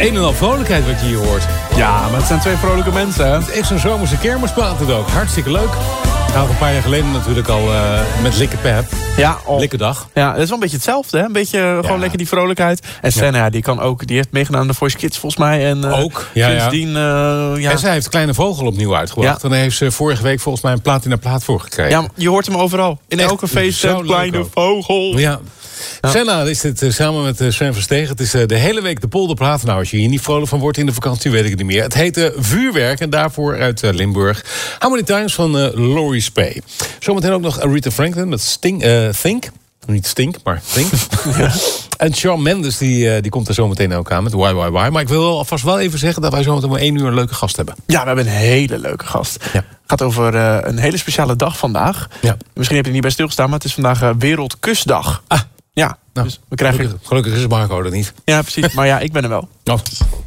een en al vrolijkheid wat je hier hoort. Ja, maar het zijn twee vrolijke mensen. Hè? Het is echt zo'n zomerse kermisplaat het ook. Hartstikke leuk. Nou, een paar jaar geleden natuurlijk al met Likke Pep. Ja, Likke dag. Ja, dat is wel een beetje hetzelfde. Hè? Een beetje gewoon lekker die vrolijkheid. En Senna, die heeft meegedaan aan de Voice Kids volgens mij. En, ook. Sindsdien, En zij heeft Kleine Vogel opnieuw uitgebracht. Ja. En daar heeft ze vorige week volgens mij een platina-plaat voor gekregen. Ja, je hoort hem overal. In Echt elke feest, zo Kleine leuk ook. Vogel. Ja. Senna is dit samen met Sven Verstegen. Het is de hele week de polderplaat. Nou, als je hier niet vrolijk van wordt in de vakantie, weet ik het niet meer. Het heet Vuurwerk en daarvoor uit Limburg. How Many Times van Laurie Spey. Zometeen ook nog Aretha Franklin met Think. Niet Stink, maar Think. Ja. En Shawn Mendes, die komt er zometeen ook aan met Why. Maar ik wil alvast wel even zeggen dat wij zometeen maar 1 uur een leuke gast hebben. Ja, we hebben een hele leuke gast. Ja. Het gaat over een hele speciale dag vandaag. Ja. Misschien heb je er niet bij stilgestaan, maar het is vandaag Wereldkusdag. Ah, ja, nou, dus we krijgen... gelukkig is Marco er niet. Ja, precies. Maar ja, ik ben er wel. Oh.